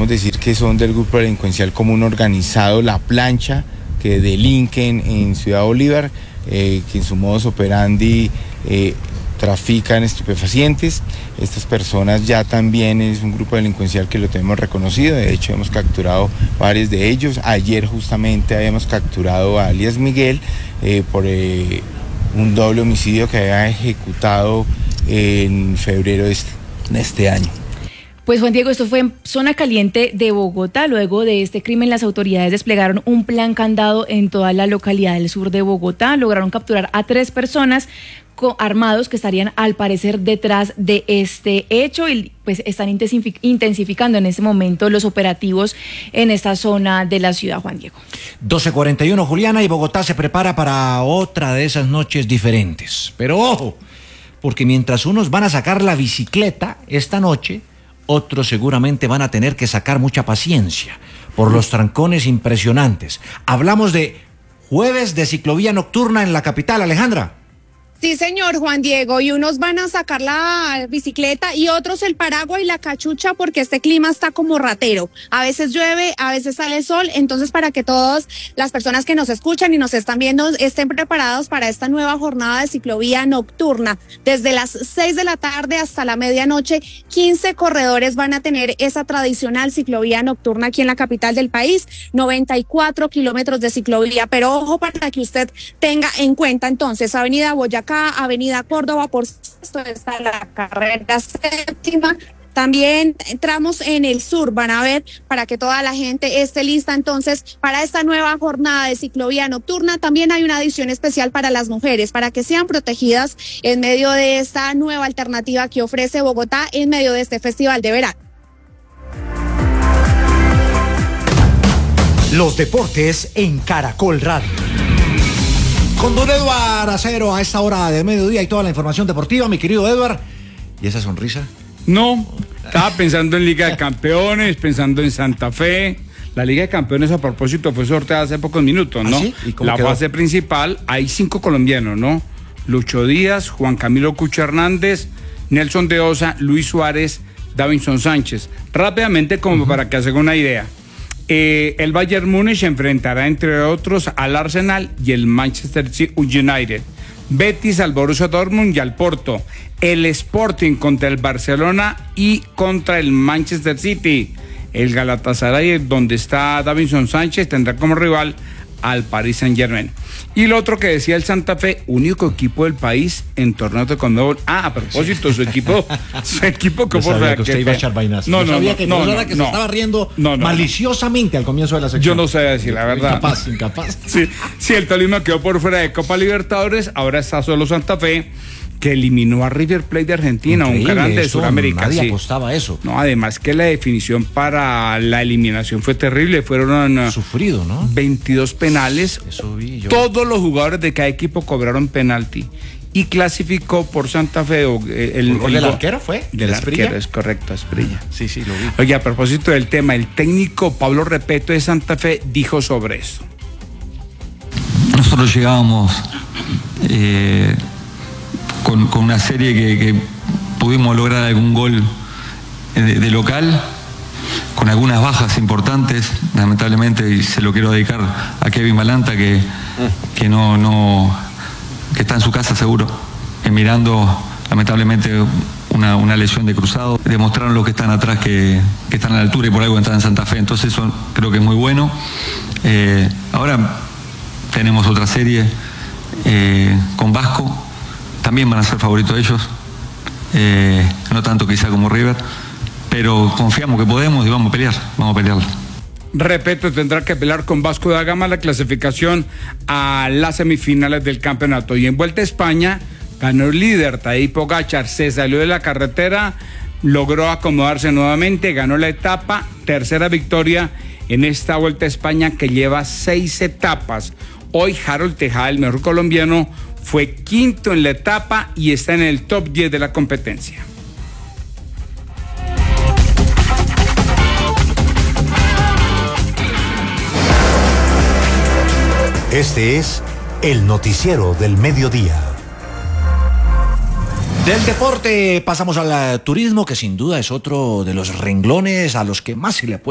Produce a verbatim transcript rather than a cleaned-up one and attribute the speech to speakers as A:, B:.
A: podemos decir que son del grupo delincuencial común organizado La Plancha, que delinquen en Ciudad Bolívar, eh, que en su modus operandi eh, trafican estupefacientes. Estas personas ya también es un grupo delincuencial que lo tenemos reconocido, de hecho hemos capturado varios de ellos. Ayer justamente habíamos capturado a alias Miguel eh, por eh, un doble homicidio que había ejecutado en febrero de este, de este año.
B: Pues Juan Diego, esto fue en zona caliente de Bogotá. Luego de este crimen, las autoridades desplegaron un plan candado en toda la localidad del sur de Bogotá. Lograron capturar a tres personas armados que estarían al parecer detrás de este hecho y pues están intensificando en este momento los operativos en esta zona de la ciudad, Juan Diego.
C: doce cuarenta y uno, Juliana, y Bogotá se prepara para otra de esas noches diferentes. Pero ojo, porque mientras unos van a sacar la bicicleta esta noche, otros seguramente van a tener que sacar mucha paciencia por los trancones impresionantes. Hablamos de jueves de ciclovía nocturna en la capital, Alejandra.
D: Sí, señor Juan Diego, y unos van a sacar la bicicleta y otros el paraguas y la cachucha porque este clima está como ratero. A veces llueve, a veces sale sol, entonces para que todas las personas que nos escuchan y nos están viendo estén preparados para esta nueva jornada de ciclovía nocturna. Desde las seis de la tarde hasta la medianoche, quince corredores van a tener esa tradicional ciclovía nocturna aquí en la capital del país, noventa y cuatro kilómetros de ciclovía, pero ojo para que usted tenga en cuenta entonces Avenida Boyacá, Avenida Córdoba, por supuesto está la carrera séptima. También entramos en el sur, van a ver, para que toda la gente esté lista entonces para esta nueva jornada de ciclovía nocturna. También hay una edición especial para las mujeres, para que sean protegidas en medio de esta nueva alternativa que ofrece Bogotá en medio de este festival de verano.
C: Los deportes en Caracol Radio. Con don Eduard Acero a esta hora de mediodía y toda la información deportiva, mi querido Eduard. ¿Y esa sonrisa?
E: No, estaba pensando en Liga de Campeones, pensando en Santa Fe. La Liga de Campeones, a propósito, fue sorteada hace pocos minutos, ¿no?
C: ¿Ah, sí? ¿Y cómo
E: la
C: quedó?
E: fase principal, hay cinco colombianos, ¿no? Lucho Díaz, Juan Camilo Cucho Hernández, Nelson de Osa, Luis Suárez, Davinson Sánchez. Rápidamente, como uh-huh. para que hagan una idea. Eh, el Bayern Múnich enfrentará entre otros al Arsenal y el Manchester United, Betis al Borussia Dortmund y al Porto, el Sporting contra el Barcelona y contra el Manchester City, el Galatasaray, donde está Davinson Sánchez, tendrá como rival al Paris Saint-Germain. Y lo otro que decía el Santa Fe, único equipo del país en torneos de Conmebol. Ah, a propósito, su equipo, su equipo que
C: por sabía que usted iba a echar vainas.
E: No, no,
C: sabía
E: no,
C: que
E: no,
C: no,
E: no,
C: que
E: no,
C: se estaba riendo
E: no, no,
C: maliciosamente al comienzo de la sección.
E: Yo no sé decir la verdad.
C: Incapaz, incapaz.
E: Sí, sí, el Tolima quedó por fuera de Copa Libertadores, ahora está solo Santa Fe, que eliminó a River Plate de Argentina,
C: Increíble,
E: un grande de
C: eso,
E: Sudamérica.
C: Nadie
E: sí.
C: apostaba a eso.
E: No, además que la definición para la eliminación fue terrible, fueron
C: sufrido, ¿no?
E: veintidós penales.
C: Eso vi yo.
E: Todos los jugadores de cada equipo cobraron penalti y clasificó por Santa Fe. El, el,
C: ¿El gol
E: el
C: del
E: go-
C: arquero fue?
E: Del
C: ¿De
E: arquero,
C: Asprilla?
E: es correcto, Asprilla.
C: Sí, sí, lo vi.
E: Oye, a propósito del tema, el técnico Pablo Repeto de Santa Fe dijo sobre esto.
F: Nosotros llegábamos eh, con, con una serie que, que pudimos lograr algún gol de, de local, con algunas bajas importantes, lamentablemente, y se lo quiero dedicar a Kevin Balanta, que, que no, no, que está en su casa seguro, eh, mirando lamentablemente una, una lesión de cruzado. Demostraron los que están atrás que, que están a la altura y por algo entran en Santa Fe, entonces eso creo que es muy bueno. Eh, ahora tenemos otra serie eh, con Vasco, también van a ser favoritos ellos, eh, no tanto quizá como River, pero confiamos que podemos y vamos a pelear, vamos a pelear.
E: Repeto, tendrá que pelear con Vasco da Gama la clasificación a las semifinales del campeonato. Y en Vuelta a España, ganó el líder, Tadej Pogačar, se salió de la carretera, logró acomodarse nuevamente, ganó la etapa, tercera victoria en esta Vuelta a España que lleva seis etapas. Hoy Harold Tejada, el mejor colombiano, fue quinto en la etapa y está en el top diez de la competencia.
G: Este es el noticiero del mediodía.
C: Del deporte pasamos al turismo, que sin duda es otro de los renglones a los que más se le puede